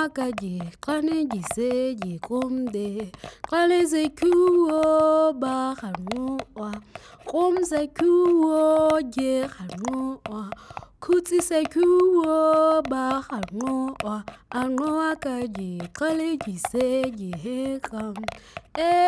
ka xane gise gikomde xale zekuo ba xanoa kom zekuo ge xanoa kutsi sekuo ba xanoa anoa ka xale gise gihekam